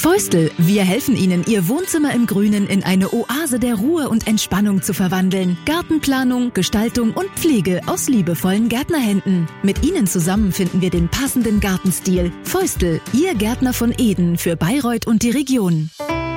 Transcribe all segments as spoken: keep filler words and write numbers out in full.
Feustel, wir helfen Ihnen, Ihr Wohnzimmer im Grünen in eine Oase der Ruhe und Entspannung zu verwandeln. Gartenplanung, Gestaltung und Pflege aus liebevollen Gärtnerhänden. Mit Ihnen zusammen finden wir den passenden Gartenstil. Feustel, Ihr Gärtner von Eden für Bayreuth und die Region.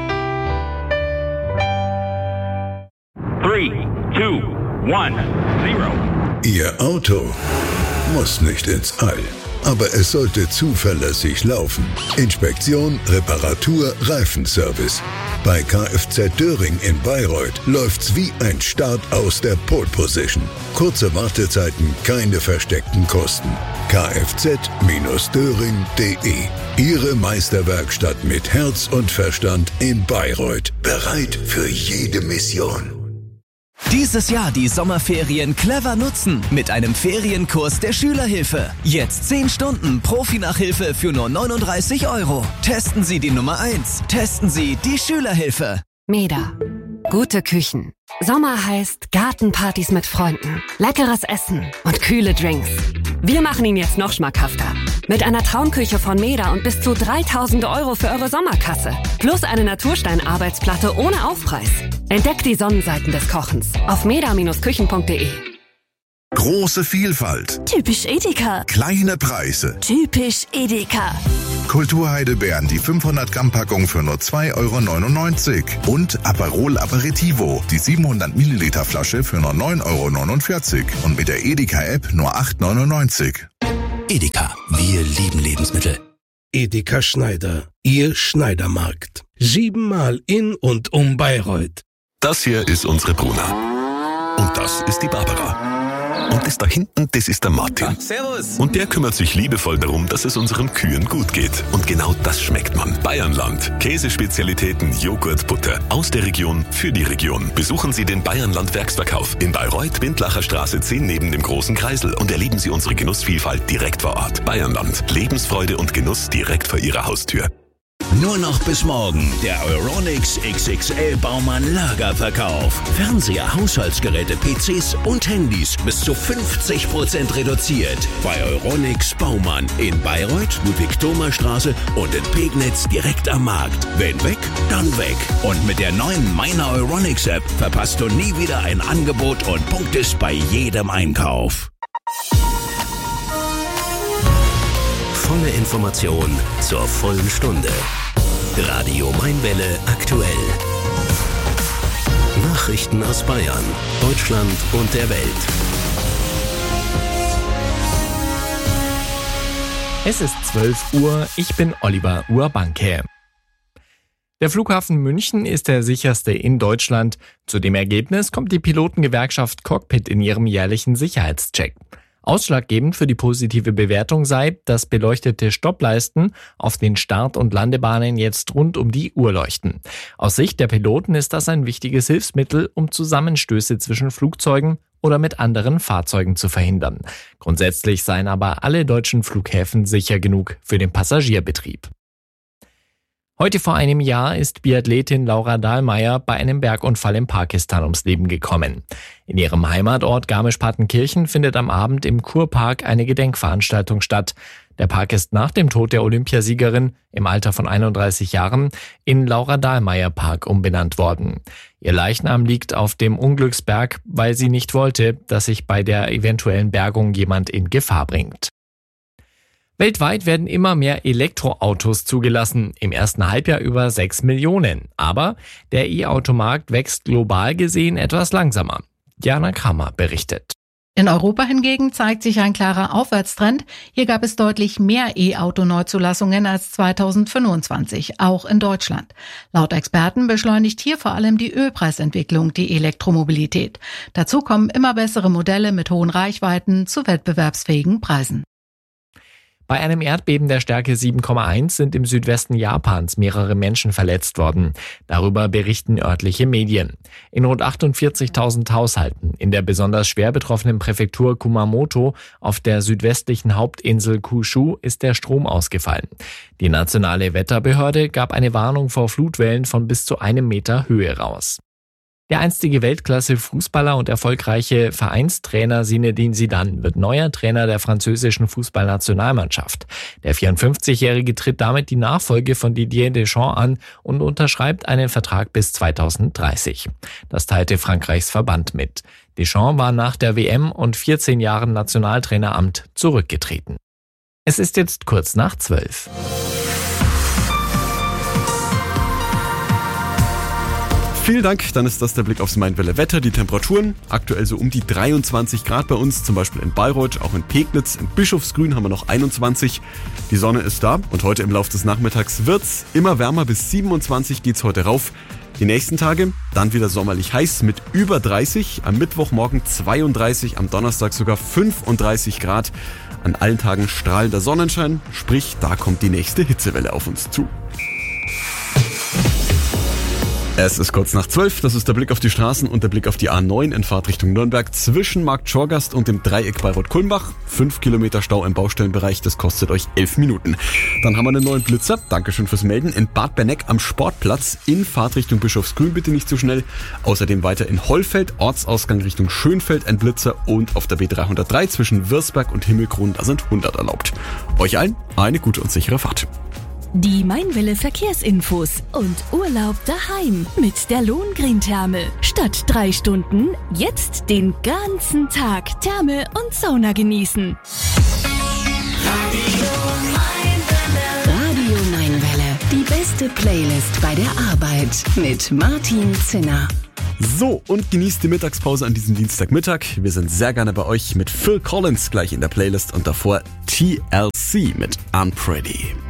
Three, two, one, zero. Ihr Auto muss nicht ins All, aber es sollte zuverlässig laufen. Inspektion, Reparatur, Reifenservice. Bei Kfz Döring in Bayreuth läuft's wie ein Start aus der Pole Position. Kurze Wartezeiten, keine versteckten Kosten. kfz Döring punkt de. Ihre Meisterwerkstatt mit Herz und Verstand in Bayreuth. Bereit für jede Mission. Dieses Jahr die Sommerferien clever nutzen mit einem Ferienkurs der Schülerhilfe. Jetzt zehn Stunden Profi-Nachhilfe für nur neununddreißig Euro. Testen Sie die Nummer eins. Testen Sie die Schülerhilfe. Meda. Gute Küchen. Sommer heißt Gartenpartys mit Freunden, leckeres Essen und kühle Drinks. Wir machen ihn jetzt noch schmackhafter. Mit einer Traumküche von Meda und bis zu dreitausend Euro für eure Sommerkasse. Plus eine Naturstein-Arbeitsplatte ohne Aufpreis. Entdeckt die Sonnenseiten des Kochens auf meda Küchen punkt de. Große Vielfalt. Typisch Edeka. Kleine Preise. Typisch Edeka. Kulturheidelbeeren, die fünfhundert Gramm Packung für nur zwei Euro neunundneunzig. Und Aperol Aperitivo, die siebenhundert Milliliter Flasche für nur neun Euro neunundvierzig. Und mit der Edeka-App nur acht Euro neunundneunzig. Edeka, wir lieben Lebensmittel. Edeka Schneider, Ihr Schneidermarkt. Siebenmal in und um Bayreuth. Das hier ist unsere Bruna. Und das ist die Barbara. Und das da hinten, das ist der Martin. Ja, servus. Und der kümmert sich liebevoll darum, dass es unseren Kühen gut geht. Und genau das schmeckt man. Bayernland. Käsespezialitäten, Joghurt, Butter. Aus der Region, für die Region. Besuchen Sie den Bayernland Werksverkauf in Bayreuth, Windlacher Straße zehn neben dem Großen Kreisel und erleben Sie unsere Genussvielfalt direkt vor Ort. Bayernland. Lebensfreude und Genuss direkt vor Ihrer Haustür. Nur noch bis morgen der Euronics X X L Baumann Lagerverkauf. Fernseher, Haushaltsgeräte, P Cs und Handys bis zu fünfzig Prozent reduziert. Bei Euronics Baumann in Bayreuth, Ludwig-Thoma-Straße und in Pegnitz direkt am Markt. Wenn weg, dann weg. Und mit der neuen Meiner Euronics App verpasst du nie wieder ein Angebot und punktest bei jedem Einkauf. Volle Information zur vollen Stunde. Radio Mainwelle aktuell. Nachrichten aus Bayern, Deutschland und der Welt. Es ist zwölf Uhr, ich bin Oliver Urbanke. Der Flughafen München ist der sicherste in Deutschland. Zu dem Ergebnis kommt die Pilotengewerkschaft Cockpit in ihrem jährlichen Sicherheitscheck. Ausschlaggebend für die positive Bewertung sei, dass beleuchtete Stoppleisten auf den Start- und Landebahnen jetzt rund um die Uhr leuchten. Aus Sicht der Piloten ist das ein wichtiges Hilfsmittel, um Zusammenstöße zwischen Flugzeugen oder mit anderen Fahrzeugen zu verhindern. Grundsätzlich seien aber alle deutschen Flughäfen sicher genug für den Passagierbetrieb. Heute vor einem Jahr ist Biathletin Laura Dahlmeier bei einem Bergunfall in Pakistan ums Leben gekommen. In ihrem Heimatort Garmisch-Partenkirchen findet am Abend im Kurpark eine Gedenkveranstaltung statt. Der Park ist nach dem Tod der Olympiasiegerin im Alter von einunddreißig Jahren in Laura-Dahlmeier-Park umbenannt worden. Ihr Leichnam liegt auf dem Unglücksberg, weil sie nicht wollte, dass sich bei der eventuellen Bergung jemand in Gefahr bringt. Weltweit werden immer mehr Elektroautos zugelassen, im ersten Halbjahr über sechs Millionen. Aber der E-Automarkt wächst global gesehen etwas langsamer. Jana Kramer berichtet. In Europa hingegen zeigt sich ein klarer Aufwärtstrend. Hier gab es deutlich mehr E-Auto-Neuzulassungen als zweitausendfünfundzwanzig, auch in Deutschland. Laut Experten beschleunigt hier vor allem die Ölpreisentwicklung die Elektromobilität. Dazu kommen immer bessere Modelle mit hohen Reichweiten zu wettbewerbsfähigen Preisen. Bei einem Erdbeben der Stärke sieben Komma eins sind im Südwesten Japans mehrere Menschen verletzt worden. Darüber berichten örtliche Medien. In rund achtundvierzigtausend Haushalten in der besonders schwer betroffenen Präfektur Kumamoto auf der südwestlichen Hauptinsel Kyushu ist der Strom ausgefallen. Die nationale Wetterbehörde gab eine Warnung vor Flutwellen von bis zu einem Meter Höhe raus. Der einstige Weltklasse-Fußballer und erfolgreiche Vereinstrainer Zinedine Zidane wird neuer Trainer der französischen Fußballnationalmannschaft. Der vierundfünfzigjährige tritt damit die Nachfolge von Didier Deschamps an und unterschreibt einen Vertrag bis zweitausenddreißig. Das teilte Frankreichs Verband mit. Deschamps war nach der W M und vierzehn Jahren Nationaltraineramt zurückgetreten. Es ist jetzt kurz nach zwölf. Vielen Dank, dann ist das der Blick aufs Mainwelle Wetter. Die Temperaturen aktuell so um die dreiundzwanzig Grad bei uns, zum Beispiel in Bayreuth, auch in Pegnitz, in Bischofsgrün haben wir noch einundzwanzig. Die Sonne ist da und heute im Laufe des Nachmittags wird's immer wärmer, bis siebenundzwanzig geht's heute rauf. Die nächsten Tage dann wieder sommerlich heiß mit über dreißig, am Mittwochmorgen zweiunddreißig, am Donnerstag sogar fünfunddreißig Grad. An allen Tagen strahlender Sonnenschein, sprich, da kommt die nächste Hitzewelle auf uns zu. Es ist kurz nach zwölf, das ist der Blick auf die Straßen und der Blick auf die A neun in Fahrtrichtung Nürnberg zwischen Markt Schorgast und dem Dreieck Bayreuth-Kulmbach. Fünf Kilometer Stau im Baustellenbereich, das kostet euch elf Minuten. Dann haben wir einen neuen Blitzer, Dankeschön fürs Melden, in Bad Berneck am Sportplatz in Fahrtrichtung Bischofsgrün, bitte nicht zu schnell. Außerdem weiter in Hollfeld, Ortsausgang Richtung Schönfeld ein Blitzer und auf der B dreihundertdrei zwischen Würzberg und Himmelkron, da sind hundert erlaubt. Euch allen eine gute und sichere Fahrt. Die Mainwelle Verkehrsinfos und Urlaub daheim mit der Lohengrin-Therme. Statt drei Stunden jetzt den ganzen Tag Therme und Sauna genießen. Radio Mainwelle. Die beste Playlist bei der Arbeit mit Martin Zinner. So, und genießt die Mittagspause an diesem Dienstagmittag. Wir sind sehr gerne bei euch mit Phil Collins gleich in der Playlist und davor T L C mit Unpretty.